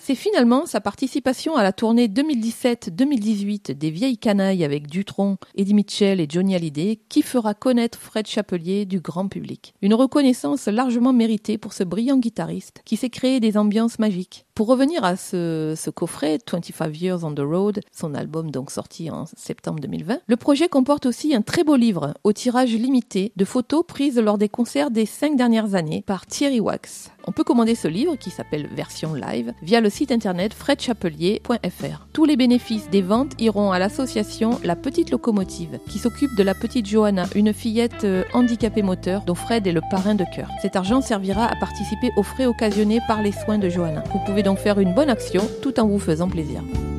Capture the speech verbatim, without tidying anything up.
C'est finalement sa participation à la tournée deux mille dix-sept deux mille dix-huit des Vieilles Canailles avec Dutronc, Eddie Mitchell et Johnny Hallyday qui fera connaître Fred Chapelier du grand public. Une reconnaissance largement méritée pour ce brillant guitariste qui sait créer des ambiances magiques. Pour revenir à ce, ce coffret, vingt-cinq Years on the Road, son album donc sorti en septembre deux mille vingt, le projet comporte aussi un très beau livre au tirage limité de photos prises lors des concerts des cinq dernières années par Thierry Wax. On peut commander ce livre qui s'appelle Version Live via le site internet fred chapelier point f r. Tous les bénéfices des ventes iront à l'association La Petite Locomotive qui s'occupe de la petite Johanna, une fillette handicapée moteur dont Fred est le parrain de cœur. Cet argent servira à participer aux frais occasionnés par les soins de Johanna. Vous pouvez donc faire une bonne action tout en vous faisant plaisir.